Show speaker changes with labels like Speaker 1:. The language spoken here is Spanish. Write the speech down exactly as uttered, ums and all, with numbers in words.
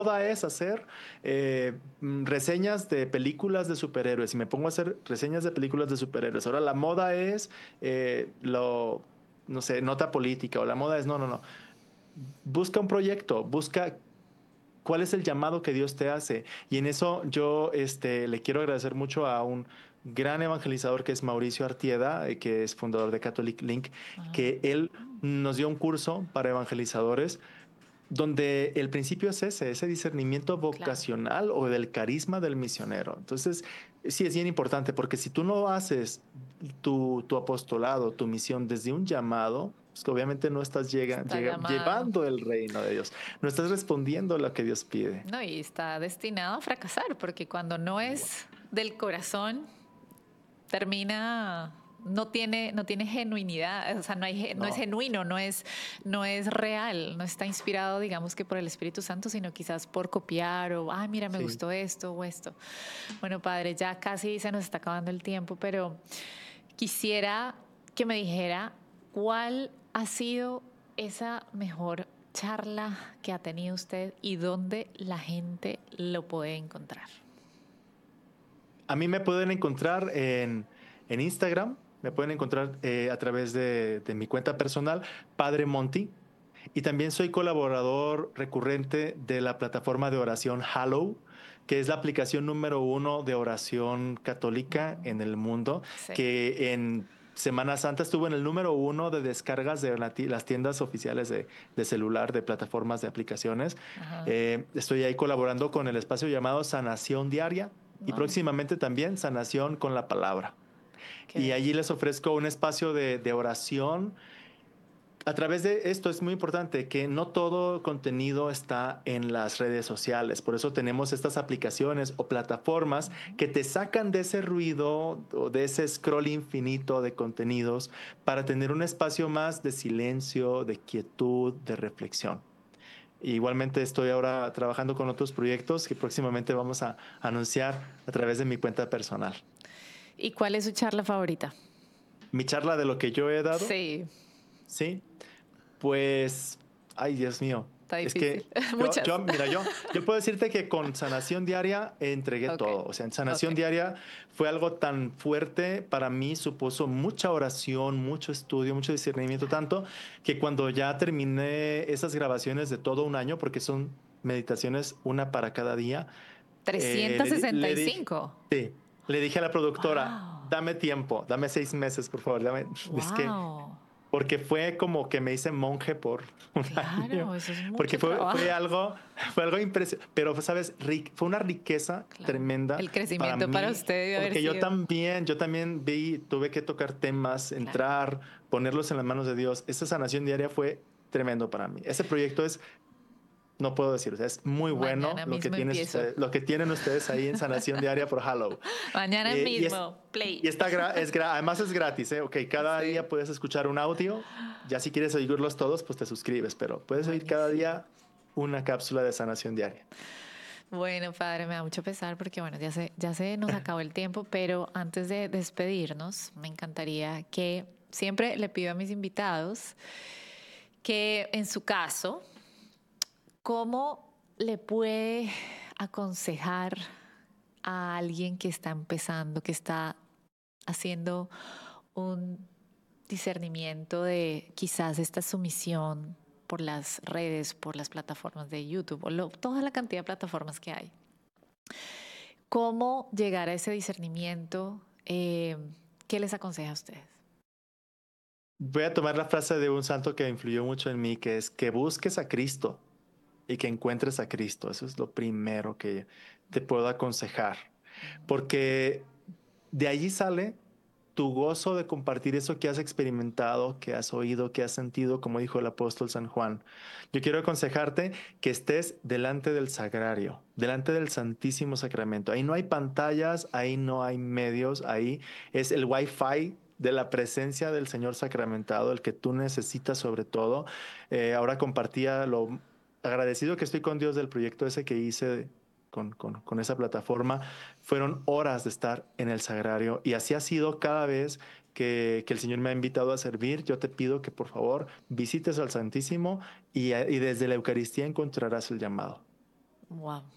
Speaker 1: moda es hacer eh, mm, reseñas de películas de superhéroes y me pongo a hacer reseñas de películas de superhéroes. Ahora la moda es eh, lo, no sé, nota política o la moda es, no, no, no. Busca un proyecto, busca cuál es el llamado que Dios te hace. Y en eso yo este, le quiero agradecer mucho a un gran evangelizador que es Mauricio Artieda, eh, que es fundador de Catholic Link,
Speaker 2: Ah,
Speaker 1: que él nos dio un curso para evangelizadores donde el principio es ese, ese discernimiento
Speaker 2: claro.
Speaker 1: vocacional o del carisma del misionero. Entonces, sí es bien importante porque si tú no haces tu, tu apostolado, tu misión desde un llamado, pues que obviamente no estás llega,
Speaker 2: Está
Speaker 1: llega-
Speaker 2: llamado.
Speaker 1: llevando el reino de Dios, no estás respondiendo a lo que Dios pide.
Speaker 2: No, y está destinado a fracasar, porque cuando no es del corazón, termina, no tiene, no tiene genuinidad, o sea, no, hay, no es
Speaker 1: No.
Speaker 2: genuino, no es, no es real, no está inspirado, digamos que por el Espíritu Santo, sino quizás por copiar o, ah, mira, me
Speaker 1: Sí.
Speaker 2: gustó esto o esto. Bueno, padre, ya casi se nos está acabando el tiempo, pero quisiera que me dijera cuál ha sido esa mejor charla que ha tenido usted y dónde la gente lo puede encontrar.
Speaker 1: A mí me pueden encontrar en, en Instagram, me pueden encontrar eh, a través de, de mi cuenta personal, Padre Monty. Y también soy colaborador recurrente de la plataforma de oración Hallow, que es la aplicación número uno de oración católica en el mundo,
Speaker 2: Sí.
Speaker 1: que en Semana Santa estuvo en el número uno de descargas de la ti- las tiendas oficiales de, de celular, de plataformas de aplicaciones.
Speaker 2: Ajá.
Speaker 1: Eh, estoy ahí colaborando con el espacio llamado Sanación Diaria y
Speaker 2: No,
Speaker 1: próximamente también Sanación con la Palabra.
Speaker 2: qué
Speaker 1: Y allí
Speaker 2: bello.
Speaker 1: les ofrezco un espacio de, de oración a través de esto es muy importante que no todo contenido está en las redes sociales. Por eso tenemos estas aplicaciones o plataformas que te sacan de ese ruido o de ese scroll infinito de contenidos para tener un espacio más de silencio, de quietud, de reflexión. Igualmente estoy ahora trabajando con otros proyectos que próximamente vamos a anunciar a través de mi cuenta personal.
Speaker 2: ¿Y cuál es su charla favorita?
Speaker 1: Mi charla de lo que yo he dado,
Speaker 2: Sí,
Speaker 1: ¿sí? Pues, ay, Dios mío.
Speaker 2: está
Speaker 1: Es
Speaker 2: difícil.
Speaker 1: que yo,
Speaker 2: Muchas.
Speaker 1: yo, mira, yo, yo puedo decirte que con Sanación Diaria entregué
Speaker 2: Ok,
Speaker 1: todo. O sea, en
Speaker 2: ok.
Speaker 1: Sanación Diaria fue algo tan fuerte para mí, supuso mucha oración, mucho estudio, mucho discernimiento,
Speaker 2: Claro.
Speaker 1: tanto que cuando ya terminé esas grabaciones de todo un año, porque son meditaciones una para cada día, eh,
Speaker 2: trescientos
Speaker 1: le, di-
Speaker 2: sesenta
Speaker 1: le
Speaker 2: y
Speaker 1: dije,
Speaker 2: cinco.
Speaker 1: sí, le dije a la productora,
Speaker 2: Wow.
Speaker 1: dame tiempo, dame seis meses, por favor, dame, es que
Speaker 2: Wow.
Speaker 1: porque fue como que me hice monje por un año,
Speaker 2: Claro, eso es
Speaker 1: porque
Speaker 2: mucho
Speaker 1: fue, fue
Speaker 2: trabajo.
Speaker 1: algo, fue algo impresionante, pero sabes, Rick, fue una riqueza
Speaker 2: Claro.
Speaker 1: tremenda
Speaker 2: El
Speaker 1: para
Speaker 2: crecimiento para
Speaker 1: mí,
Speaker 2: usted debe haber
Speaker 1: porque yo
Speaker 2: sido.
Speaker 1: también, yo también vi, tuve que tocar temas,
Speaker 2: Claro.
Speaker 1: entrar, ponerlos en las manos de Dios. Esa sanación diaria fue tremendo para mí. Ese proyecto es, no puedo decir, o sea, es muy bueno
Speaker 2: Mañana
Speaker 1: lo que
Speaker 2: mismo
Speaker 1: tienes
Speaker 2: empiezo.
Speaker 1: ustedes, lo que tienen ustedes ahí en sanación diaria por Hallow.
Speaker 2: Mañana
Speaker 1: Eh, y es,
Speaker 2: mismo. Play.
Speaker 1: y está gra- es gra- además es gratis, ¿eh? Ok, cada
Speaker 2: Sí.
Speaker 1: día puedes escuchar un audio. Ya si quieres oírlos todos, pues te suscribes, pero puedes oír cada
Speaker 2: Buenísimo.
Speaker 1: día una cápsula de sanación diaria.
Speaker 2: Bueno, padre, me da mucho pesar porque bueno, ya se, ya se nos acabó el tiempo, pero antes de despedirnos, me encantaría que siempre le pido a mis invitados que en su caso, ¿cómo le puede aconsejar a alguien que está empezando, que está haciendo un discernimiento de quizás esta sumisión por las redes, por las plataformas de YouTube, o lo- toda la cantidad de plataformas que hay? ¿Cómo llegar a ese discernimiento? Eh, ¿Qué les aconseja a ustedes?
Speaker 1: Voy a tomar la frase de un santo que influyó mucho en mí, que es que busques a Cristo y que encuentres a Cristo. Eso es lo primero que te puedo aconsejar, porque de allí sale tu gozo de compartir eso que has experimentado, que has oído, que has sentido, como dijo el apóstol San Juan. Yo quiero aconsejarte que estés delante del sagrario, delante del Santísimo Sacramento. Ahí no hay pantallas, ahí no hay medios, ahí es el wifi de la presencia del Señor sacramentado, el que tú necesitas sobre todo. Eh, ahora compartía lo agradecido que estoy con Dios del proyecto ese que hice con, con, con esa plataforma. Fueron horas de estar en el sagrario y así ha sido cada vez que, que el Señor me ha invitado a servir. Yo te pido que por favor visites al Santísimo y, y desde la Eucaristía encontrarás el llamado.
Speaker 2: Wow,